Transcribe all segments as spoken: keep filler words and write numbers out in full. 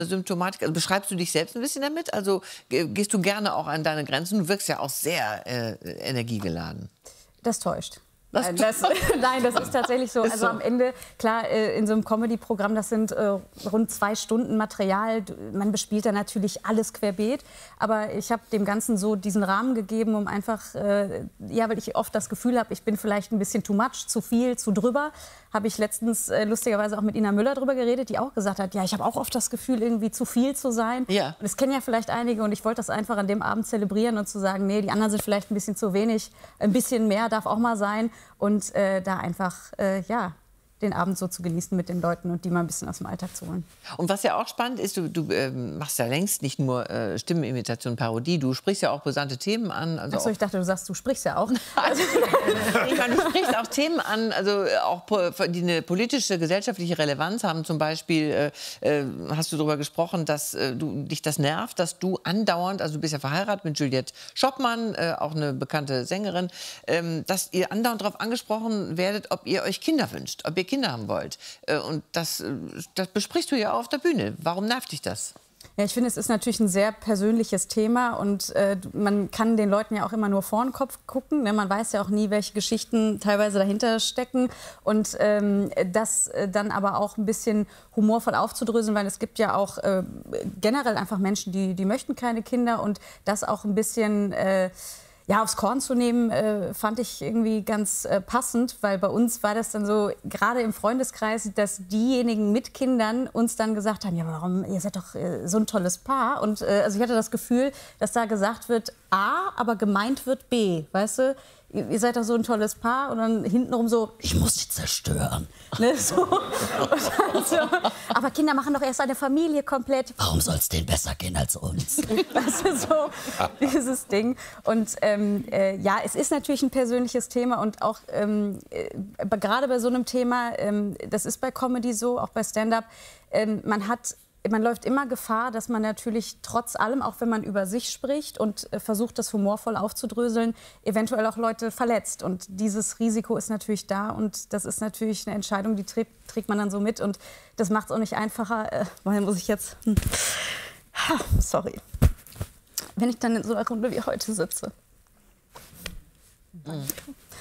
Symptomatik, also beschreibst du dich selbst ein bisschen damit? Also gehst du gerne auch an deine Grenzen? Du wirkst ja auch sehr äh, energiegeladen. Das täuscht. Das Nein, das, nein, das ist tatsächlich so. Ist also so. Am Ende, klar, äh, in so einem Comedy-Programm, das sind äh, rund zwei Stunden Material. Man bespielt da natürlich alles querbeet. Aber ich habe dem Ganzen so diesen Rahmen gegeben, um einfach, äh, ja, weil ich oft das Gefühl habe, ich bin vielleicht ein bisschen too much, zu viel, zu drüber. Habe ich letztens äh, lustigerweise auch mit Ina Müller drüber geredet, die auch gesagt hat, ja, ich habe auch oft das Gefühl, irgendwie zu viel zu sein. Ja. Und das kennen ja vielleicht einige und ich wollte das einfach an dem Abend zelebrieren und zu sagen, nee, die anderen sind vielleicht ein bisschen zu wenig, ein bisschen mehr darf auch mal sein. Und äh, da einfach, äh, ja, den Abend so zu genießen mit den Leuten und die mal ein bisschen aus dem Alltag zu holen. Und was ja auch spannend ist, du, du äh, machst ja längst nicht nur äh, Stimmenimitation, Parodie, du sprichst ja auch brisante Themen an. Also Achso, ich dachte, du sagst, du sprichst ja auch. Also, ich meine, du sprichst auch Themen an, also auch die eine politische, gesellschaftliche Relevanz haben. Zum Beispiel äh, hast du darüber gesprochen, dass äh, du, dich das nervt, dass du andauernd, also du bist ja verheiratet mit Juliette Schoppmann, äh, auch eine bekannte Sängerin, ähm, dass ihr andauernd darauf angesprochen werdet, ob ihr euch Kinder wünscht, ob ihr Kinder haben wollt. Äh, und das, das besprichst du ja auf der Bühne. Warum nervt dich das? Ja, ich finde, es ist natürlich ein sehr persönliches Thema und äh, man kann den Leuten ja auch immer nur vor den Kopf gucken. Ne? Man weiß ja auch nie, welche Geschichten teilweise dahinter stecken. Und ähm, das äh, dann aber auch ein bisschen humorvoll aufzudröseln, weil es gibt ja auch äh, generell einfach Menschen, die, die möchten keine Kinder und das auch ein bisschen... Äh, Ja, aufs Korn zu nehmen, äh, fand ich irgendwie ganz äh, passend, weil bei uns war das dann so, gerade im Freundeskreis, dass diejenigen mit Kindern uns dann gesagt haben, ja, warum, ihr seid doch äh, so ein tolles Paar. Und äh, also ich hatte das Gefühl, dass da gesagt wird A, aber gemeint wird B, weißt du? Ihr, ihr seid doch so ein tolles Paar und dann hintenrum so, ich muss sie zerstören. Ne, so. Und so. Aber Kinder machen doch erst eine Familie komplett. Warum soll es denen besser gehen als uns? Weißt du, so dieses Ding. Und ähm, äh, ja, es ist natürlich ein persönliches Thema und auch ähm, äh, gerade bei so einem Thema, ähm, das ist bei Comedy so, auch bei Stand-up, ähm, man hat Man läuft immer Gefahr, dass man natürlich trotz allem, auch wenn man über sich spricht und äh, versucht, das humorvoll aufzudröseln, eventuell auch Leute verletzt. Und dieses Risiko ist natürlich da und das ist natürlich eine Entscheidung, die trägt, trägt man dann so mit. Und das macht es auch nicht einfacher. Äh, weil muss ich jetzt... Hm. Ha, sorry. Wenn ich dann in so einer Runde wie heute sitze. Mhm.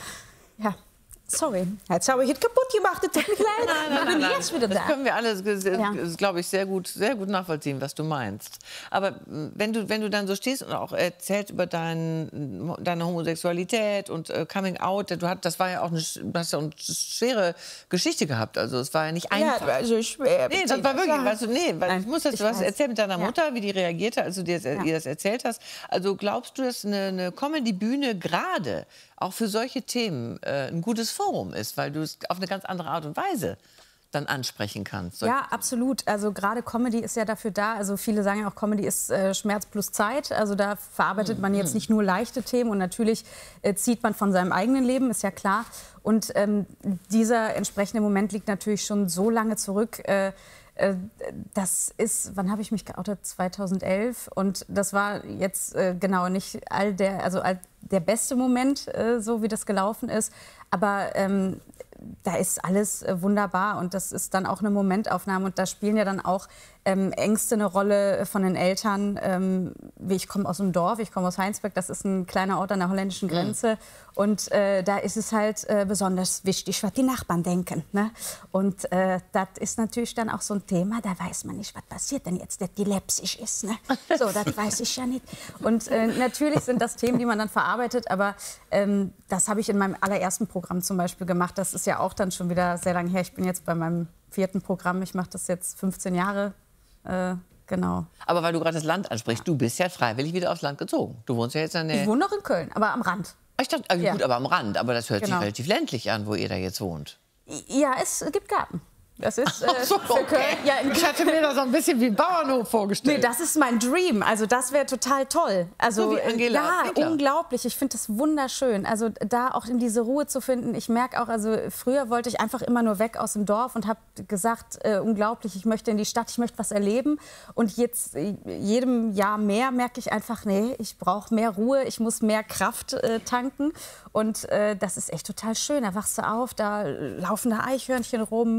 Ja. Sorry, jetzt habe ich es kaputt gemacht, es tut mir leid. Nein, nein, ich bin nein, jetzt wieder da. Das können wir alle, Ja. glaube ich, sehr gut, sehr gut nachvollziehen, was du meinst. Aber wenn du, wenn du dann so stehst und auch erzählst über dein, deine Homosexualität und äh, Coming Out, du hat, das war ja auch eine, du hast ja eine schwere Geschichte gehabt. Also es war ja nicht einfach. Ja, also schwer. Nee, das war wirklich, weißt du, nee, weil Nein, ich muss das, ich du hast weiß. erzählt mit deiner Ja. Mutter, wie die reagierte, als du dir das, Ja. ihr das erzählt hast. Also glaubst du, dass eine, eine Comedy-Bühne gerade auch für solche Themen äh, ein gutes Forum ist, weil du es auf eine ganz andere Art und Weise dann ansprechen kannst? Ja, absolut. Also gerade Comedy ist ja dafür da. Also viele sagen ja auch, Comedy ist äh, Schmerz plus Zeit. Also da verarbeitet man jetzt nicht nur leichte Themen und natürlich äh, zieht man von seinem eigenen Leben, ist ja klar. Und ähm, dieser entsprechende Moment liegt natürlich schon so lange zurück. Äh, äh, das ist, wann habe ich mich geoutet? zweitausendelf. Und das war jetzt äh, genau nicht all der, also all der beste Moment, äh, so wie das gelaufen ist. Aber ähm, da ist alles äh, wunderbar und das ist dann auch eine Momentaufnahme und da spielen ja dann auch ähm, Ängste eine Rolle von den Eltern. Ähm, wie ich komme aus einem Dorf, ich komme aus Heinsberg, das ist ein kleiner Ort an der holländischen Grenze. Mhm. Und äh, da ist es halt äh, besonders wichtig, was die Nachbarn denken. Ne? Und äh, das ist natürlich dann auch so ein Thema, da weiß man nicht, was passiert denn jetzt, dass die läppisch ist. Ne? So, das weiß ich ja nicht. Und äh, natürlich sind das Themen, die man dann verarbeitet, aber ähm, das habe ich in meinem allerersten Programm zum Beispiel gemacht. Das ist ja auch dann schon wieder sehr lange her. Ich bin jetzt bei meinem vierten Programm, ich mache das jetzt fünfzehn Jahre. Äh, genau. Aber weil du gerade das Land ansprichst, du bist ja freiwillig wieder aufs Land gezogen. Du wohnst ja jetzt an der... Ich wohne noch in Köln, aber am Rand. Ich dachte, also Ja. gut, aber am Rand. Aber das hört Genau. sich relativ ländlich an, wo ihr da jetzt wohnt. Ja, es gibt Garten. Das ist äh, Ach so, für okay. Köln. Ja, in Ich hatte mir das so ein bisschen wie ein Bauernhof vorgestellt. Nee, das ist mein Dream. Also das wäre total toll. Also So wie Angela ja, Winkler. unglaublich. Ich finde das wunderschön. Also da auch in diese Ruhe zu finden. Ich merke auch, also früher wollte ich einfach immer nur weg aus dem Dorf und habe gesagt, äh, unglaublich, ich möchte in die Stadt, ich möchte was erleben. Und jetzt äh, jedem Jahr mehr merke ich einfach, nee, ich brauche mehr Ruhe, ich muss mehr Kraft äh, tanken. Und äh, das ist echt total schön. Da wachst du auf, da laufen da Eichhörnchen rum und äh,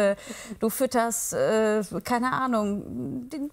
äh, du fütterst, äh, keine Ahnung, den